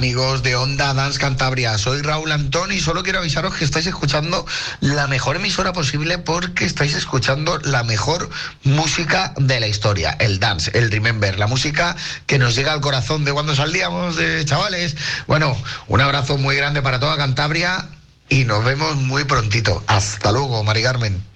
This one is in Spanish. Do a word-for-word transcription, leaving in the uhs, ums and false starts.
Amigos de Onda Dance Cantabria, soy Raúl Antón y solo quiero avisaros que estáis escuchando la mejor emisora posible porque estáis escuchando la mejor música de la historia, el dance, el remember, la música que nos llega al corazón de cuando salíamos de chavales. Bueno, un abrazo muy grande para toda Cantabria y nos vemos muy prontito. Hasta luego, Mari Carmen.